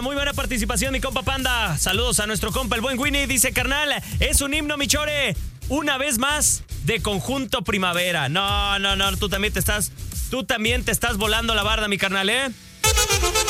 Muy buena participación, mi compa Panda. Saludos a nuestro compa, el buen Winnie. Dice, carnal, es un himno, mi chore. Una vez más, de Conjunto Primavera. No, tú también te estás volando la barda, mi carnal, ¿eh?